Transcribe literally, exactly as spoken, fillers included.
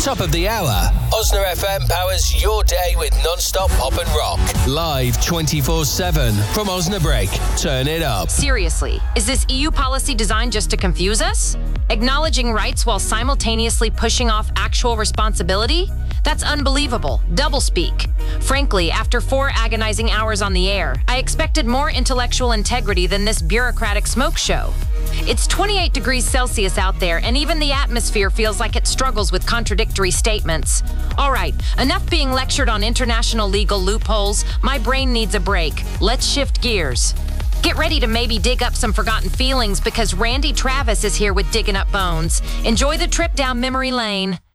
top of the hour, Osna F M powers your day with non-stop pop and rock. Live twenty-four seven from Osnabrück. Turn it up. Seriously, is this E U policy designed just to confuse us? Acknowledging rights while simultaneously pushing off actual responsibility? That's unbelievable. Doublespeak. Frankly, after four agonizing hours on the air, I expected more intellectual integrity than this bureaucratic smoke show. It's twenty-eight degrees Celsius out there, and even the atmosphere feels like it struggles with contradictory statements. All right, enough being lectured on international legal loopholes. My brain needs a break. Let's shift gears. Get ready to maybe dig up some forgotten feelings because Randy Travis is here with Digging Up Bones. Enjoy the trip down memory lane.